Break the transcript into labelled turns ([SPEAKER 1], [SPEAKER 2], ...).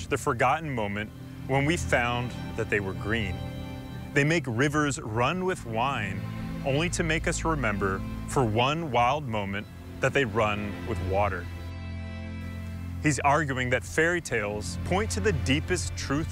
[SPEAKER 1] cherish the forgotten moment when we found that they were green. They make rivers run with wine, only to make us remember for one wild moment that they run with water. He's arguing that fairy tales point to the deepest truth